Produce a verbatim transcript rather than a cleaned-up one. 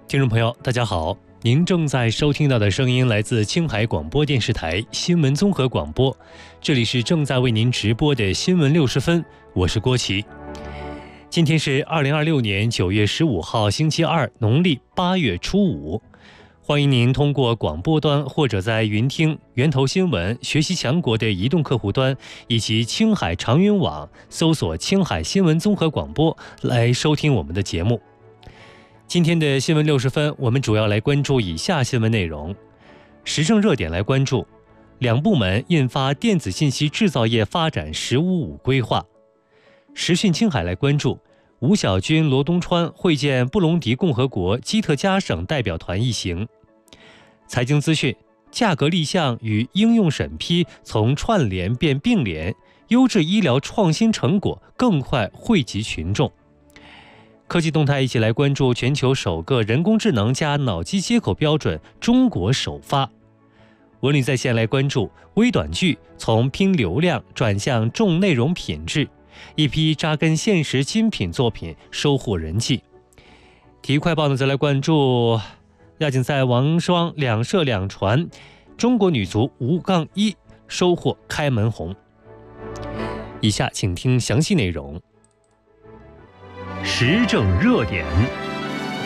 听众朋友，大家好，您正在收听到的声音来自青海广播电视台新闻综合广播，这里是正在为您直播的新闻六十分，我是郭琦。今天是二零二六年九月十五号星期二，农历八月初五。欢迎您通过广播端或者在云听、源头新闻、学习强国的移动客户端以及青海长云网搜索青海新闻综合广播来收听我们的节目。今天的新闻六十分，我们主要来关注以下新闻内容：时政热点来关注，两部门印发电子信息制造业发展“十五五”规划；时讯青海来关注，吴小军、罗东川会见布隆迪共和国基特加省代表团一行；财经资讯，价格立项与应用审批从串联变并联，优质医疗创新成果更快惠及群众。科技动态一起来关注全球首个人工智能加脑机接口标准中国首发。文旅在线来关注微短剧从拼流量转向重内容品质，一批扎根现实精品作品收获人气。体育快报呢，再来关注亚锦赛王双两射两传，中国女足五杠一收获开门红。以下请听详细内容。时政热点。